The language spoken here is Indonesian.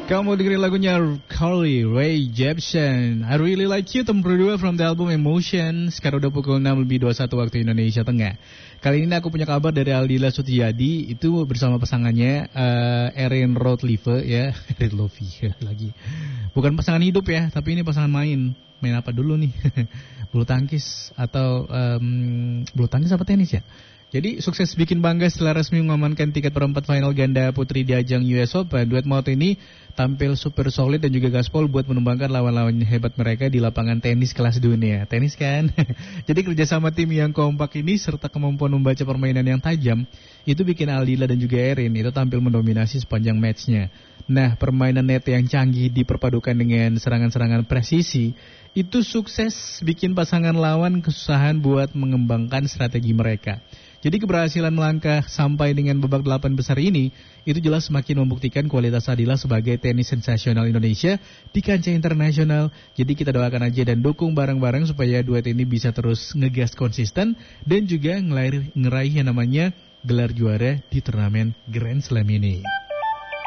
Kamu dengerin lagunya Carly Rae Jepsen, I Really Like You, Tempur 2 from the album Emotion. Sekarang udah pukul 6:21 waktu Indonesia Tengah. Kali ini aku punya kabar dari Aldila Sutiadi, itu bersama pasangannya Erin Rothlieve ya. Erin Rothlieve lagi. Bukan pasangan hidup ya, tapi ini pasangan main. Main apa dulu nih? Bulu tangkis atau bulu tangkis apa tenis ya? Jadi sukses bikin bangga setelah resmi mengamankan tiket perempat final ganda putri di ajang US Open. Duet maut ini tampil super solid dan juga gaspol buat menumbangkan lawan-lawan hebat mereka di lapangan tenis kelas dunia. Tenis kan? Jadi kerjasama tim yang kompak ini serta kemampuan membaca permainan yang tajam itu bikin Aldila dan juga Erin itu tampil mendominasi sepanjang matchnya. Nah, permainan net yang canggih diperpadukan dengan serangan-serangan presisi itu sukses bikin pasangan lawan kesusahan buat mengembangkan strategi mereka. Jadi keberhasilan melangkah sampai dengan babak 8 besar ini itu jelas semakin membuktikan kualitas Aldila sebagai tenis sensasional Indonesia di kancah internasional. Jadi kita doakan aja dan dukung bareng-bareng supaya duet ini bisa terus ngegas konsisten dan juga ngeraih yang namanya gelar juara di turnamen Grand Slam ini.